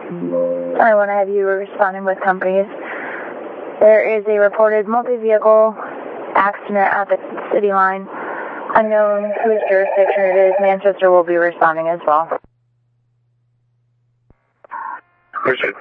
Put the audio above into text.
I want to have you responding with companies. There is a reported multi-vehicle accident at the city line. Unknown whose jurisdiction it is. Manchester will be responding as well.